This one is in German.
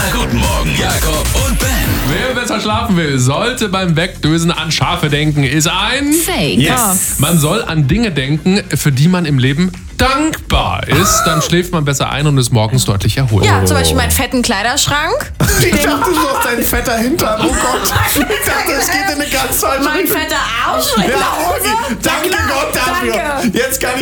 Guten Morgen, Jakob und Ben. Wer besser schlafen will, sollte beim Wegdösen an Schafe denken, ist ein Fake. Yes. Man soll an Dinge denken, für die man im Leben dankbar ist. Dann schläft man besser ein und ist morgens deutlich erholt. Ja, zum Beispiel meinen fetten Kleiderschrank. Ich dachte, du sagst dein fetter Hintern. Oh Gott. Ich dachte, es geht in eine ganz falsche Mein Richtung. fetter Arsch. Ja, okay. Danke Gott dafür. Danke. Jetzt kann